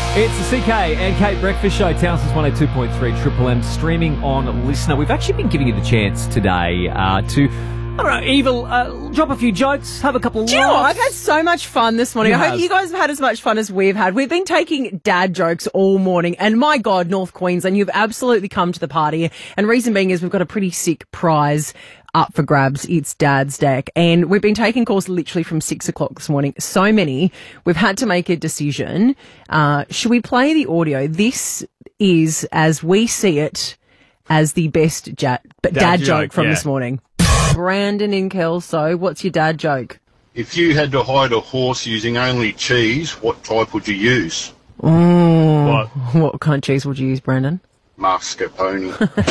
It's the CK and Kate Breakfast Show, Townsend's 102.3 Triple M, streaming on Listener. We've actually been giving you the chance today to, I don't know, Evil, drop a few jokes, have a couple of laughs. Do you know what? I've had so much fun this morning. You I have. hope you guys have had as much fun as we've had. We've been taking dad jokes all morning, and my God, North Queensland, you've absolutely come to the party. And reason being is we've got a pretty sick prize up for grabs. It's Dad's Deck. And we've been taking calls literally from 6 o'clock this morning. So many. We've had to make a decision. Should we play the audio? This is, as we see it, as the best dad joke from this morning. Brandon in Kelso, what's your dad joke? If you had to hide a horse using only cheese, what type would you use? What kind of cheese would you use, Brandon? Mascarpone.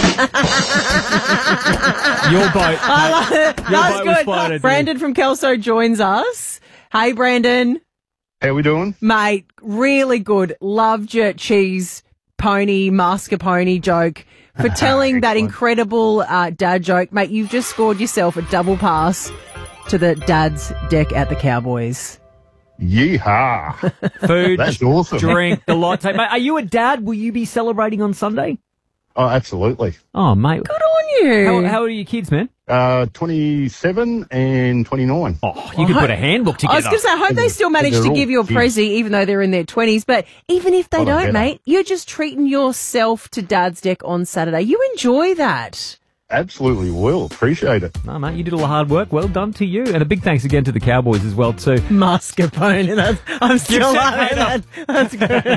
Your boat. That's was good. spotted, Brandon from Kelso joins us. Hey, Brandon. How we doing? Mate, really good. Loved your cheese pony, mascarpone joke. For telling that incredible dad joke. Mate, you've just scored yourself a double pass to the Dad's Deck at the Cowboys. Yeehaw. Food, That's awesome. drink, the lot. Mate, are you a dad? Will you be celebrating on Sunday? Oh, absolutely. Oh, mate. Good on you. How old are your kids, man? 27 and 29. Oh, you could put a handbook together. I was going to say, I hope they still manage They're to all give you a kids. prezi, even though they're in their 20s. But even if they Oh, don't, better. mate, you're just treating yourself to Dad's Deck on Saturday. You enjoy that. Absolutely will. Appreciate it. No, mate, you did all the hard work. Well done to you. And a big thanks again to the Cowboys as well, too. Mascarpone. I'm still said laughing at that. That's good.